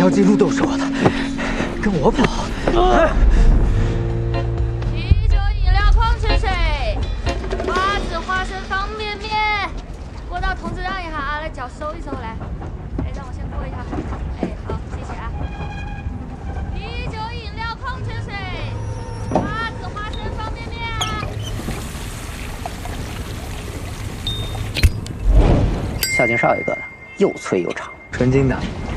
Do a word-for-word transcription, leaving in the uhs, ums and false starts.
条记录都是我的，跟我跑。 啤酒、饮料、矿泉水、瓜子、花生、方便面。过道同志让一下啊，来脚收一收来。哎，让我先过一下。哎，好，谢谢啊。啤酒、饮料、矿泉水、瓜子、花生、方便面啊。 孝敬少爷哥的，又脆又长， 纯金的。